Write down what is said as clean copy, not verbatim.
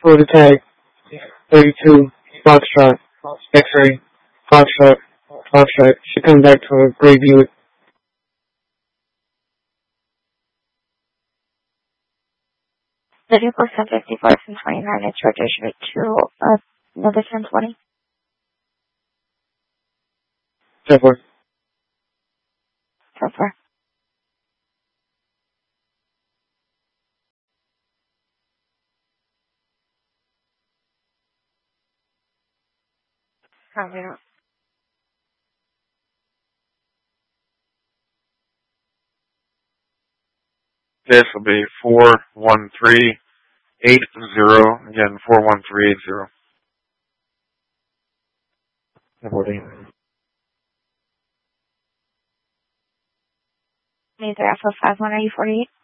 For the tag, 32, Foxtrot, X-ray, Foxtrot, Foxtrot. Should come back to a gray Buick. The vehicle is 1054 and 29. It's registered to another 1020. 10-4. So far. Copy that. This will be 41380. Again, 41380. 10-14. Neither Alpha 51, are you 48?